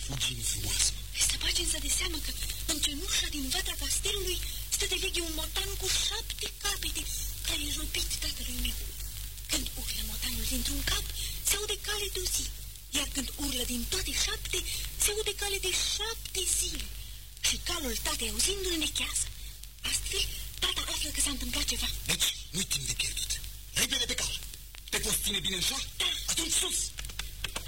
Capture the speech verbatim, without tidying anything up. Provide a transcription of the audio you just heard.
fugim frumoasă. Să faci însă de seamă că în cenușa din vatra castelului stă de veche un motan cu șapte capete, care e răpit tatălui meu. Când urlă motanul dintr-un cap, se aude cale de o zi, iar când urlă din toate șapte, se aude cale de șapte zile. Și calul tatei auzindu-l nechează. Astfel, tata află că s-a întâmplat ceva. Deci, nu-i timp de pierdut. Repede pe cal. Te poți ține bine în șa? Da. Atunci sus!